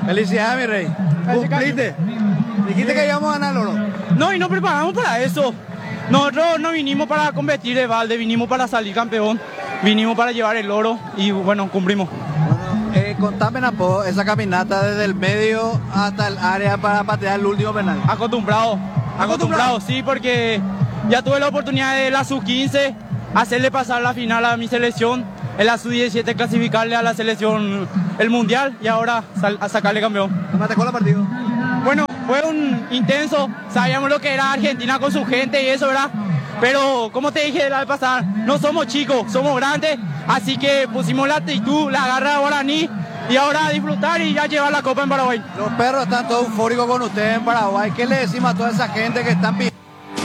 Felicidades, mi rey. Cumpliste. Dijiste que íbamos a ganar el oro. No, y nos preparamos para eso. Nosotros no vinimos para competir de balde, vinimos para salir campeón, vinimos para llevar el oro y bueno, cumplimos. Bueno, contame, Napo, esa caminata desde el medio hasta el área para patear el último penal. Acostumbrado, sí, porque ya tuve la oportunidad de la sub-15 hacerle pasar la final a mi selección, en la sub-17 clasificarle a la selección el mundial y ahora a sacarle campeón. ¿Cómo te el partido? Bueno, fue un intenso, sabíamos lo que era Argentina con su gente y eso, ¿verdad? Pero como te dije la vez pasada, no somos chicos, somos grandes, así que pusimos la actitud, la garra de guaraní y ahora a disfrutar y ya llevar la copa en Paraguay. Los perros están todos eufóricos con ustedes en Paraguay. ¿Qué le decimos a toda esa gente que están pidiendo?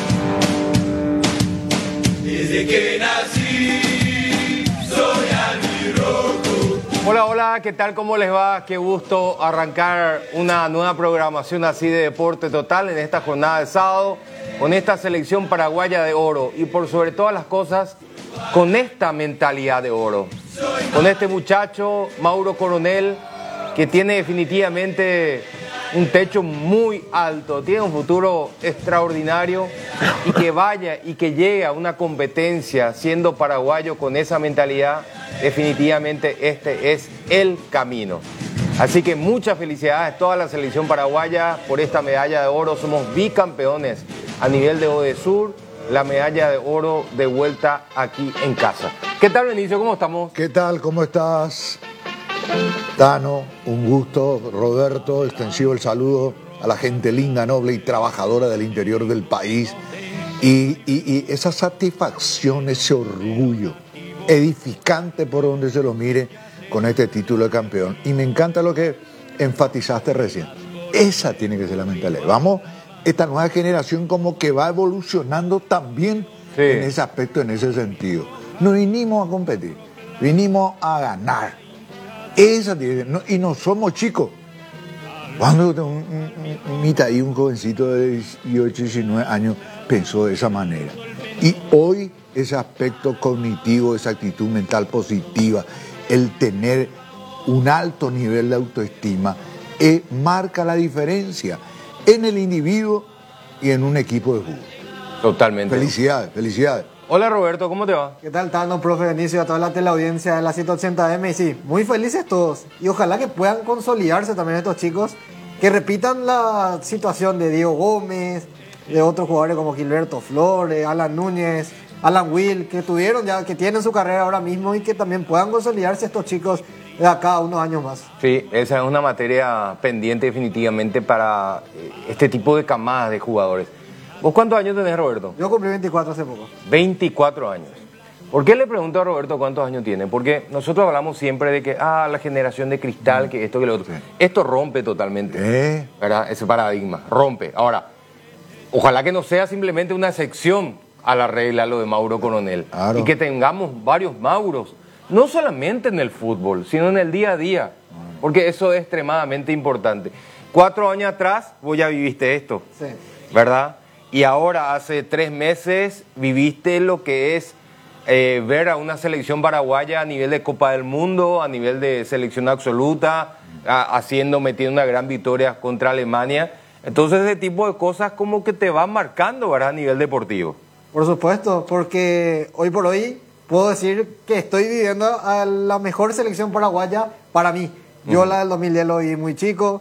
Desde que nací, soy albirrojo. Hola, hola, ¿qué tal? ¿Cómo les va? Qué gusto arrancar una nueva programación así de Deporte Total en esta jornada de sábado con esta selección paraguaya de oro y por sobre todas las cosas con esta mentalidad de oro. Con este muchacho, Mauro Coronel, que tiene definitivamente un techo muy alto, tiene un futuro extraordinario y que vaya y que llegue a una competencia siendo paraguayo con esa mentalidad, definitivamente este es el camino. Así que muchas felicidades a toda la selección paraguaya por esta medalla de oro. Somos bicampeones a nivel de ODESUR, la medalla de oro de vuelta aquí en casa. ¿Qué tal, Benicio? ¿Cómo estamos? ¿Qué tal? ¿Cómo estás? Tano, un gusto. Roberto, extensivo el saludo a la gente linda, noble y trabajadora del interior del país. Y esa satisfacción, ese orgullo edificante por donde se lo mire con este título de campeón. Y me encanta lo que enfatizaste recién. Esa tiene que ser la mentalidad. Vamos, esta nueva generación como que va evolucionando también en ese aspecto, en ese sentido. No vinimos a competir, vinimos a ganar. Esa tiene, no, y no somos chicos. Cuando un jovencito de 18, 19 años pensó de esa manera. Y hoy ese aspecto cognitivo, esa actitud mental positiva, el tener un alto nivel de autoestima, marca la diferencia en el individuo y en un equipo de fútbol. Totalmente. Felicidades, felicidades. Hola, Roberto, ¿cómo te va? ¿Qué tal, Tano, profe Benicio, a toda la teleaudiencia de la 180M? Y sí, muy felices todos. Y ojalá que puedan consolidarse también estos chicos, que repitan la situación de Diego Gómez, de otros jugadores como Gilberto Flores, Alan Núñez, Alan Will, que tuvieron ya, que tienen su carrera ahora mismo y que también puedan consolidarse estos chicos de acá a unos años más. Sí, esa es una materia pendiente definitivamente para este tipo de camadas de jugadores. ¿Vos cuántos años tenés, Roberto? Yo cumplí 24 hace poco. 24 años. ¿Por qué le pregunto a Roberto cuántos años tiene? Porque nosotros hablamos siempre de que, la generación de cristal, que esto, que lo otro. Sí. Esto rompe totalmente, ¿verdad? Ese paradigma, rompe. Ahora, ojalá que no sea simplemente una excepción a la regla lo de Mauro Coronel. Claro. Y que tengamos varios Mauros, no solamente en el fútbol, sino en el día a día, porque eso es extremadamente importante. 4 años atrás vos ya viviste esto, sí, ¿verdad? Y ahora hace 3 meses viviste lo que es ver a una selección paraguaya a nivel de Copa del Mundo, a nivel de selección absoluta, metiendo una gran victoria contra Alemania. Entonces ese tipo de cosas como que te van marcando, ¿verdad? A nivel deportivo. Por supuesto, porque hoy por hoy puedo decir que estoy viviendo a la mejor selección paraguaya para mí. Yo la del 2010 lo vi muy chico,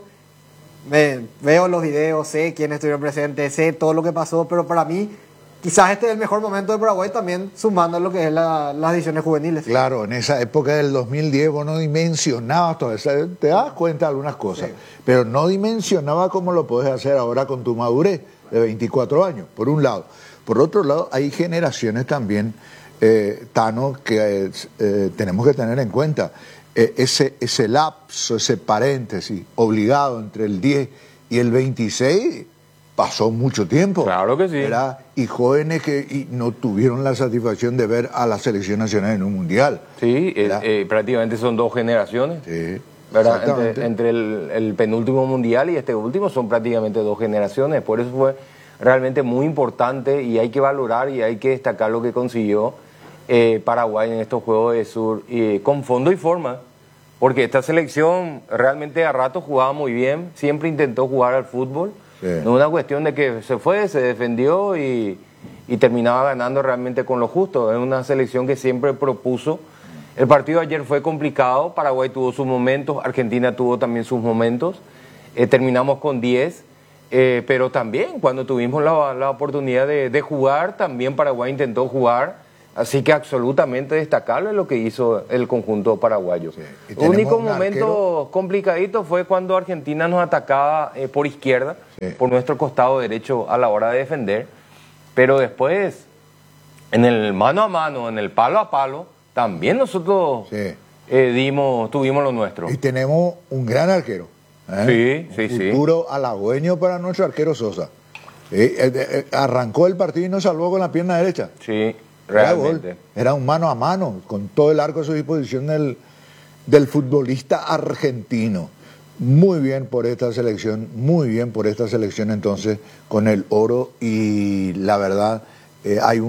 veo los videos, sé quiénes estuvieron presentes, sé todo lo que pasó, pero para mí quizás este es el mejor momento de Paraguay también sumando lo que es las ediciones juveniles. Claro, en esa época del 2010 vos no dimensionabas todo eso, te das cuenta de algunas cosas, sí, pero no dimensionaba como lo podés hacer ahora con tu madurez de 24 años, por un lado. Por otro lado, hay generaciones también, Tano, que tenemos que tener en cuenta. Ese lapso, ese paréntesis obligado entre el 10 y el 26, pasó mucho tiempo. Claro que sí. ¿Verdad? Y jóvenes que no tuvieron la satisfacción de ver a la selección nacional en un mundial. Sí, prácticamente son 2 generaciones. Sí. ¿Verdad? Entre el penúltimo mundial y este último son prácticamente 2 generaciones. Por eso fue realmente muy importante y hay que valorar y hay que destacar lo que consiguió Paraguay en estos Juegos de Sur con fondo y forma, porque esta selección realmente a rato jugaba muy bien, siempre intentó jugar al fútbol. Sí. No es una cuestión de que se fue, se defendió y terminaba ganando realmente con lo justo. Es una selección que siempre propuso. El partido de ayer fue complicado, Paraguay tuvo sus momentos, Argentina tuvo también sus momentos. Terminamos con 10, pero también cuando tuvimos la oportunidad de jugar, también Paraguay intentó jugar. Así que absolutamente destacable lo que hizo el conjunto paraguayo. Sí. El único momento complicadito fue cuando Argentina nos atacaba por izquierda, por nuestro costado derecho a la hora de defender. Pero después, en el mano a mano, en el palo a palo, también nosotros tuvimos lo nuestro. Y tenemos un gran arquero. ¿eh? Sí. Futuro halagüeño para nuestro arquero Sosa. Arrancó el partido y nos salvó con la pierna derecha. Sí, Era realmente. gol. Era un mano a mano, con todo el arco a su disposición del futbolista argentino. Muy bien por esta selección, entonces, con el oro, y la verdad, hay un